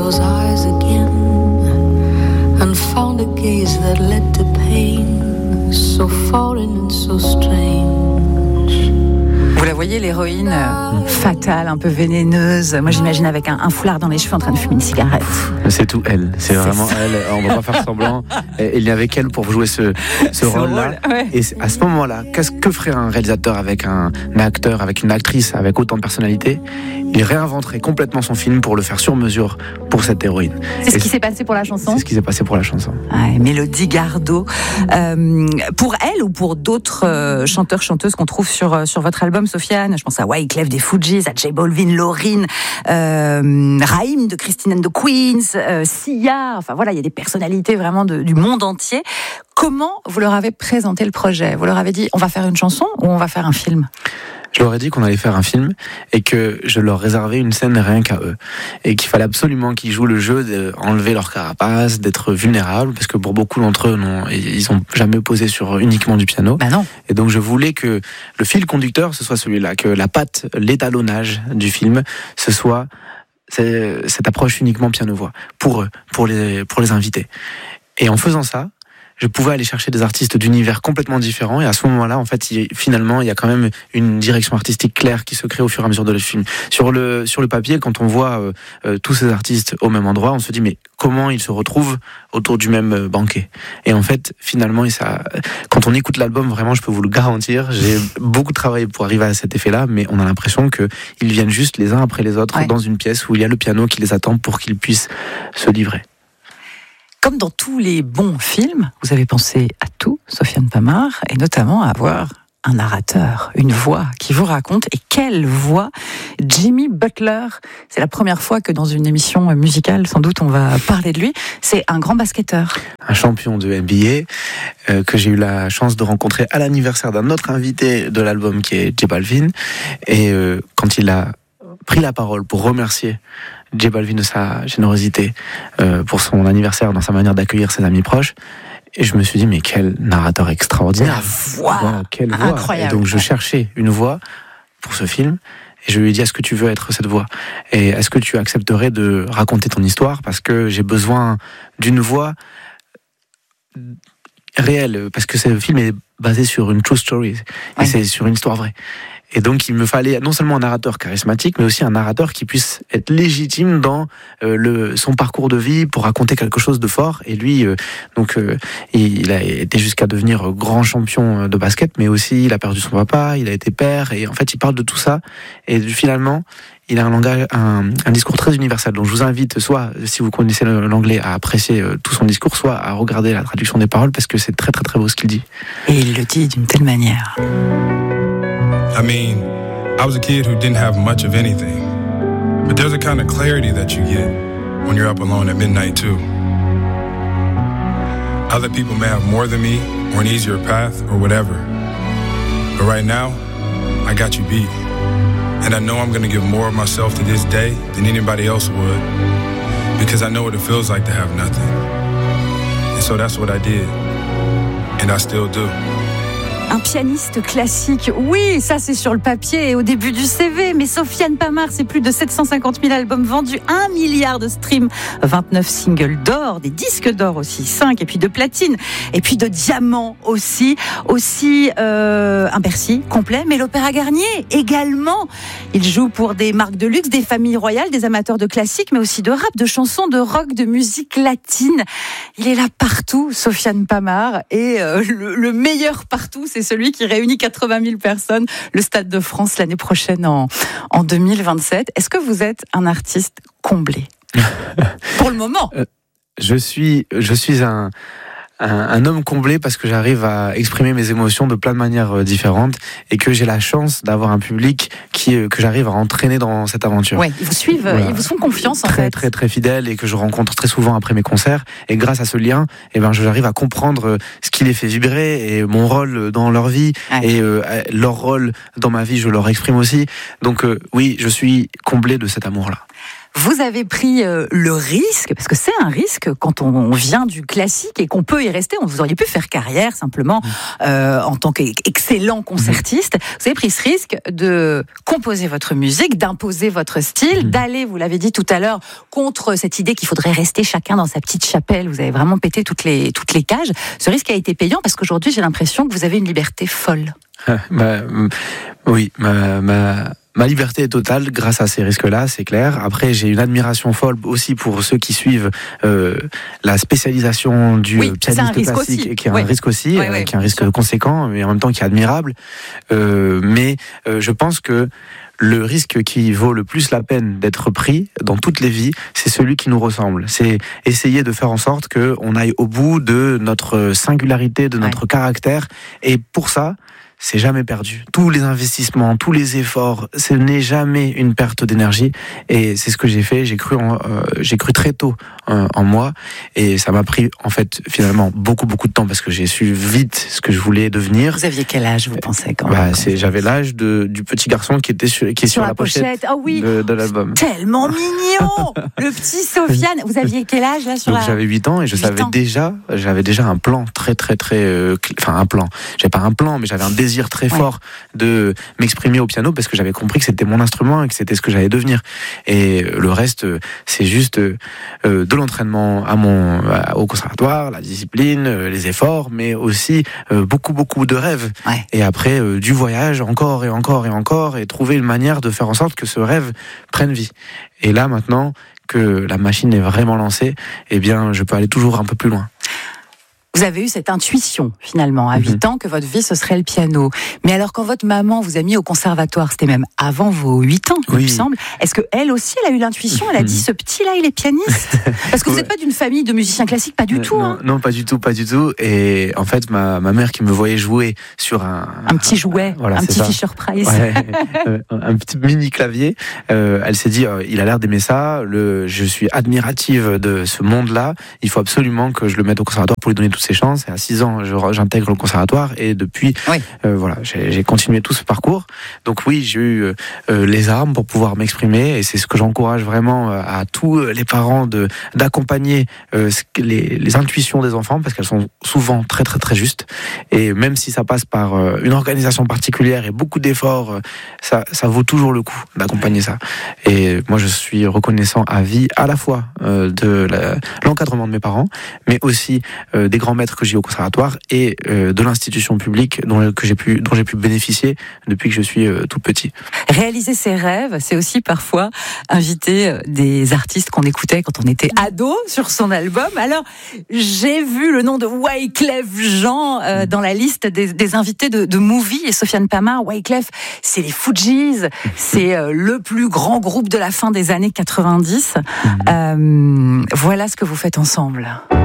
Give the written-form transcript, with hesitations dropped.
those eyes again and found a gaze that led to pain, so foreign and so strange. Vous la voyez, l'héroïne fatale, un peu vénéneuse. Moi, j'imagine avec un foulard dans les cheveux en train de fumer une cigarette. C'est tout elle. C'est vraiment elle. On ne va pas faire semblant. Il n'y avait qu'elle pour jouer ce rôle-là. Ouais. Et à ce moment-là, que ferait un réalisateur avec un acteur, avec une actrice, avec autant de personnalité? Il réinventerait complètement son film pour le faire sur mesure pour cette héroïne. C'est ce qui s'est passé pour la chanson. C'est ce qui s'est passé pour la chanson. Ouais, Mélodie Gardot. Pour elle ou pour d'autres chanteurs, chanteuses qu'on trouve sur votre album, Sofiane, je pense à Wyclef des Fugees, à J Balvin, Lauryn, Raïm de Christine and the Queens, Sia, enfin voilà, il y a des personnalités vraiment du monde entier. Comment vous leur avez présenté le projet? Vous leur avez dit, on va faire une chanson ou on va faire un film? Je leur ai dit qu'on allait faire un film et que je leur réservais une scène rien qu'à eux. Et qu'il fallait absolument qu'ils jouent le jeu d'enlever leur carapace, d'être vulnérables, parce que pour beaucoup d'entre eux, ils n'ont jamais posé sur uniquement du piano. Bah non. Et donc je voulais que le fil conducteur, ce soit celui-là, que la patte, l'étalonnage du film, ce soit cette approche uniquement piano-voix, pour eux, pour les invités. Et en faisant ça, je pouvais aller chercher des artistes d'univers complètement différents, et à ce moment-là, en fait, finalement, il y a quand même une direction artistique claire qui se crée au fur et à mesure de le film. Sur le papier, quand on voit tous ces artistes au même endroit, on se dit mais comment ils se retrouvent autour du même banquet? Et en fait, finalement, quand on écoute l'album, vraiment, je peux vous le garantir, j'ai beaucoup travaillé pour arriver à cet effet-là, mais on a l'impression que ils viennent juste les uns après les autres dans une pièce où il y a le piano qui les attend pour qu'ils puissent se livrer. Comme dans tous les bons films, vous avez pensé à tout, Sofiane Pamart, et notamment à avoir un narrateur, une voix qui vous raconte. Et quelle voix! Jimmy Butler, c'est la première fois que dans une émission musicale, sans doute, on va parler de lui. C'est un grand basketteur. Un champion de NBA que j'ai eu la chance de rencontrer à l'anniversaire d'un autre invité de l'album qui est J Balvin. Et quand il a pris la parole pour remercier J Balvin de sa générosité pour son anniversaire, dans sa manière d'accueillir ses amis proches, et je me suis dit mais quel narrateur extraordinaire, quelle voix, incroyable. Et donc je cherchais une voix pour ce film et je lui ai dit est-ce que tu veux être cette voix et est-ce que tu accepterais de raconter ton histoire parce que j'ai besoin d'une voix réelle, parce que ce film est basé sur une true story et c'est sur une histoire vraie. Et donc il me fallait non seulement un narrateur charismatique, mais aussi un narrateur qui puisse être légitime dans son parcours de vie pour raconter quelque chose de fort. Et lui, il a été jusqu'à devenir grand champion de basket, mais aussi il a perdu son papa, il a été père, et en fait il parle de tout ça. Et finalement, il a un langage, un discours très universel. Donc je vous invite soit, si vous connaissez l'anglais, à apprécier tout son discours, soit à regarder la traduction des paroles, parce que c'est très très très beau ce qu'il dit. Et il le dit d'une telle manière. I mean, I was a kid who didn't have much of anything. But there's a kind of clarity that you get when you're up alone at midnight too. Other people may have more than me, or an easier path, or whatever. But right now, I got you beat. And I know I'm gonna give more of myself to this day than anybody else would. Because I know what it feels like to have nothing. And so that's what I did. And I still do. Un pianiste classique, oui, ça c'est sur le papier et au début du CV, mais Sofiane Pamart, c'est plus de 750 000 albums vendus, 1 milliard de streams, 29 singles d'or, des disques d'or aussi, 5, et puis de platine, et puis de diamants aussi un Bercy complet, mais l'Opéra Garnier également. Il joue pour des marques de luxe, des familles royales, des amateurs de classiques, mais aussi de rap, de chansons, de rock, de musique latine. Il est là partout, Sofiane Pamart, et le meilleur partout, c'est celui qui réunit 80 000 personnes, le Stade de France l'année prochaine en 2027. Est-ce que vous êtes un artiste comblé pour le moment? Je suis un homme comblé parce que j'arrive à exprimer mes émotions de plein de manières différentes et que j'ai la chance d'avoir un public que j'arrive à entraîner dans cette aventure. Ouais, ils vous suivent, voilà. Ils vous font confiance en fait. Très très fidèles et que je rencontre très souvent après mes concerts. Et grâce à ce lien, j'arrive à comprendre ce qui les fait vibrer et mon rôle dans leur vie et leur rôle dans ma vie, je leur exprime aussi. Donc oui, je suis comblé de cet amour-là. Vous avez pris le risque, parce que c'est un risque quand on vient du classique et qu'on peut y rester. Vous auriez pu faire carrière simplement en tant qu'excellent concertiste. Vous avez pris ce risque de composer votre musique, d'imposer votre style, d'aller, vous l'avez dit tout à l'heure, contre cette idée qu'il faudrait rester chacun dans sa petite chapelle. Vous avez vraiment pété toutes les cages. Ce risque a été payant parce qu'aujourd'hui, j'ai l'impression que vous avez une liberté folle. Oui, ma liberté est totale grâce à ces risques-là, c'est clair. Après, j'ai une admiration folle aussi pour ceux qui suivent la spécialisation du pianiste classique, qui est un risque aussi, qui est un risque conséquent, mais en même temps qui est admirable. Mais je pense que le risque qui vaut le plus la peine d'être pris dans toutes les vies, c'est celui qui nous ressemble. C'est essayer de faire en sorte qu'on aille au bout de notre singularité, de notre caractère. Et pour ça, c'est jamais perdu. Tous les investissements, tous les efforts, ce n'est jamais une perte d'énergie. Et c'est ce que j'ai fait. J'ai cru très tôt en moi. Et ça m'a pris, en fait, finalement, beaucoup de temps parce que j'ai su vite ce que je voulais devenir. Vous aviez quel âge, vous pensez, quand même? J'avais l'âge du petit garçon qui est sur la pochette de l'album. Tellement mignon! Le petit Sofiane. Vous aviez quel âge, là, Donc, j'avais 8 ans et j'avais déjà un plan très, un plan. J'avais pas un plan, mais j'avais un désir très fort de m'exprimer au piano parce que j'avais compris que c'était mon instrument et que c'était ce que j'allais devenir. Et le reste, c'est juste de l'entraînement au conservatoire, la discipline, les efforts, mais aussi beaucoup de rêves. Et après, du voyage encore et trouver une manière de faire en sorte que ce rêve prenne vie. Et là, maintenant que la machine est vraiment lancée, eh bien, je peux aller toujours un peu plus loin. Vous avez eu cette intuition, finalement, à 8 ans, que votre vie, ce serait le piano. Mais alors, quand votre maman vous a mis au conservatoire, c'était même avant vos 8 ans, il me semble. Est-ce qu'elle aussi, elle a eu l'intuition? Elle a dit, ce petit-là, il est pianiste? Parce que vous n'êtes pas d'une famille de musiciens classiques, pas du tout. Non, pas du tout. Et en fait, ma mère qui me voyait jouer sur un petit jouet, un petit Fisher-Price. Un petit mini clavier, elle s'est dit, il a l'air d'aimer ça, je suis admirative de ce monde-là, il faut absolument que je le mette au conservatoire pour lui donner toutes ses chances. Et à 6 ans, j'intègre le conservatoire et depuis, j'ai continué tout ce parcours. Donc oui, j'ai eu les armes pour pouvoir m'exprimer et c'est ce que j'encourage vraiment à tous les parents d'accompagner les intuitions des enfants parce qu'elles sont souvent très justes. Et même si ça passe par une organisation particulière et beaucoup d'efforts, ça vaut toujours le coup d'accompagner ça. Et moi, je suis reconnaissant à vie à la fois de l'encadrement de mes parents, mais aussi des grands maîtres que j'ai au conservatoire et de l'institution publique dont j'ai pu bénéficier depuis que je suis tout petit. Réaliser ses rêves, c'est aussi parfois inviter des artistes qu'on écoutait quand on était ado sur son album. Alors, j'ai vu le nom de Wyclef Jean dans la liste des invités de Movie et Sofiane Pamart. Wyclef, c'est les Fujis, c'est le plus grand groupe de la fin des années 90. Voilà ce que vous faites ensemble.